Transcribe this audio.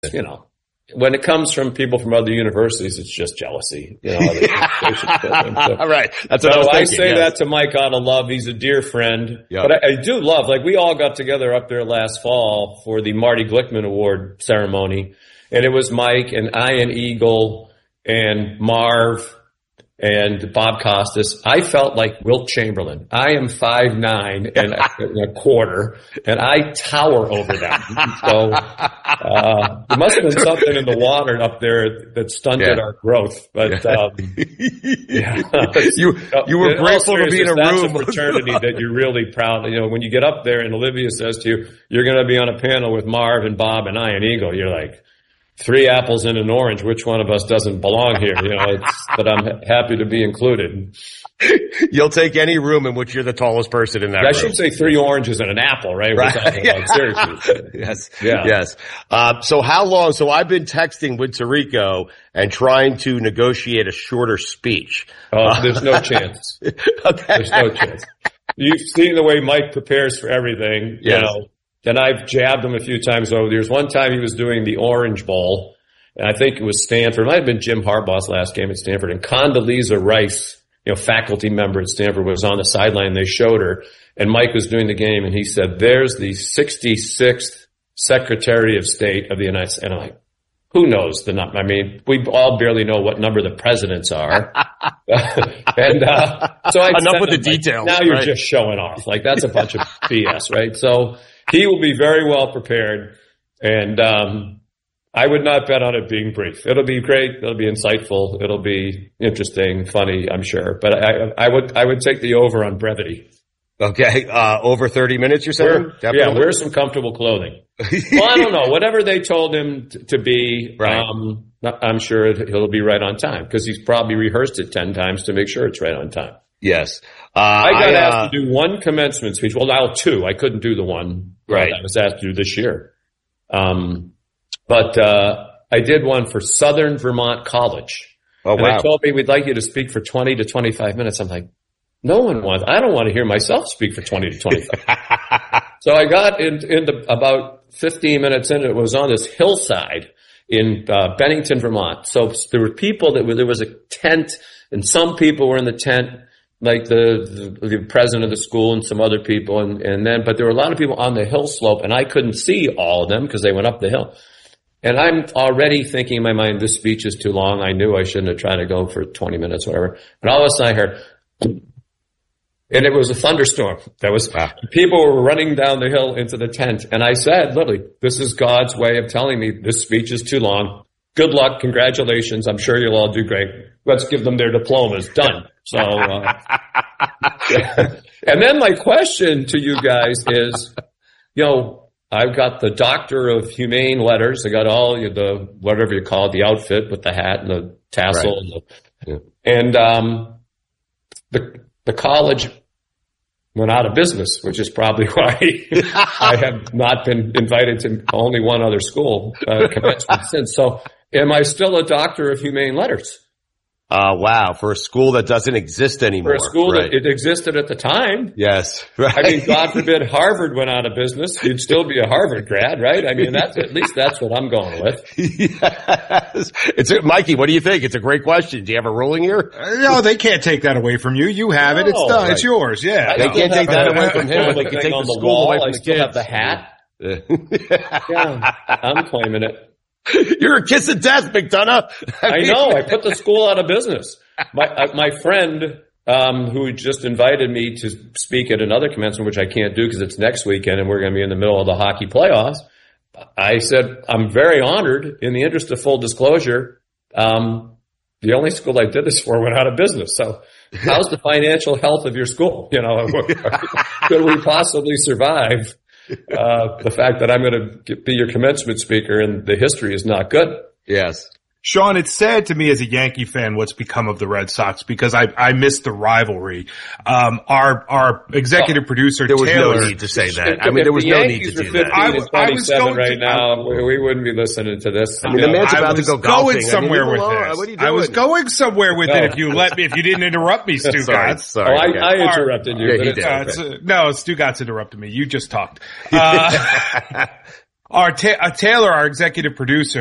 You know, when it comes from people from other universities, it's just jealousy. You know, they should fit in. So, right. That's what I say that to Mike out of love. He's a dear friend. Yep. But I do love, like, we all got together up there last fall for the Marty Glickman Award ceremony. And it was Mike and Ian Eagle and Marv and Bob Costas. I felt like Wilt Chamberlain. I am 5'9" and a quarter, and I tower over them. So there must have been something in the water up there that stunted our growth. But you were grateful to be in a room. That's a fraternity that you're really proud of. You know, when you get up there and Olivia says to you, "You're going to be on a panel with Marv and Bob and Ian Eagle," you're like, 3 apples and an orange. Which one of us doesn't belong here? You know, but I'm happy to be included. You'll take any room in which you're the tallest person in that room. I should say 3 oranges and an apple, right? Right. Seriously. Yes. Yeah. Yes. So how long? So I've been texting with Tirico and trying to negotiate a shorter speech. Oh, there's no chance. Okay. There's no chance. You've seen the way Mike prepares for everything. Yes. You know. And I've jabbed him a few times over the years. One time he was doing the Orange Bowl, and I think it was Stanford. It might have been Jim Harbaugh's last game at Stanford. And Condoleezza Rice, you know, faculty member at Stanford, was on the sideline. They showed her, and Mike was doing the game, and he said, "There's the 66th Secretary of State of the United States." And I'm like, who knows the number? I mean, we all barely know what number the presidents are. And so I enough with the details. Now you're just showing off. Like, that's a bunch of BS, right? So he will be very well prepared, and I would not bet on it being brief. It'll be great. It'll be insightful. It'll be interesting, funny, I'm sure. But I would take the over on brevity. Okay, over 30 minutes, you're saying? Yeah, wear some comfortable clothing. Well, I don't know. Whatever they told him to be, right. I'm sure he'll be right on time, because he's probably rehearsed it 10 times to make sure it's right on time. Yes. I got asked to do one commencement speech. Well, now 2. I couldn't do the one that I was asked to do this year. But I did one for Southern Vermont College. Oh, and wow. they told me, "We'd like you to speak for 20 to 25 minutes. I'm like, no one wants. I don't want to hear myself speak for 20 to 25. So I got into about 15 minutes in. It was on this hillside in Bennington, Vermont. So there were people there was a tent, and some people were in the tent, like the president of the school and some other people, but there were a lot of people on the hill slope, and I couldn't see all of them because they went up the hill. And I'm already thinking in my mind, this speech is too long. I knew I shouldn't have tried to go for 20 minutes, whatever. And all of a sudden I heard, and it was a thunderstorm. People were running down the hill into the tent. And I said, literally, this is God's way of telling me this speech is too long. Good luck. Congratulations. I'm sure you'll all do great. Let's give them their diplomas. Done. So, and then my question to you guys is, you know, I've got the Doctor of Humane Letters. I got all the, whatever you call it, the outfit with the hat and the tassel. Right. And the college went out of business, which is probably why I have not been invited to only one other school commencement since. So am I still a Doctor of Humane Letters? Wow. For a school that doesn't exist anymore. For a school that it existed at the time. Yes. Right. I mean, God forbid Harvard went out of business. You'd still be a Harvard grad, right? I mean, at least that's what I'm going with. Yes. Mikey, what do you think? It's a great question. Do you have a ruling here? No, they can't take that away from you. You have it. It's done. Right. It's yours. Yeah. They can't take that away from him, but they can take the school away from the kids. I still have the hat. Yeah, I'm claiming it. You're a kiss of death, McDonough. I know. I put the school out of business. My friend, who just invited me to speak at another commencement, which I can't do because it's next weekend and we're going to be in the middle of the hockey playoffs. I said, I'm very honored. In the interest of full disclosure, the only school I did this for went out of business. So how's the financial health of your school? You know, could we possibly survive? The fact that I'm going to be your commencement speaker and the history is not good. Yes. Sean, it's sad to me as a Yankee fan what's become of the Red Sox because I missed the rivalry. Our executive producer, there was Taylor, no need to say that. I mean, there was no need to do that. I was going right now. We wouldn't be listening to this. I mean, the man's about to go golfing. Somewhere with this. What are you doing? I was going somewhere with it if you didn't interrupt me, Stu Gotts. Sorry. I interrupted you. Yeah, he did. No, Stu Gotts interrupted me. You just talked. Taylor, our executive producer,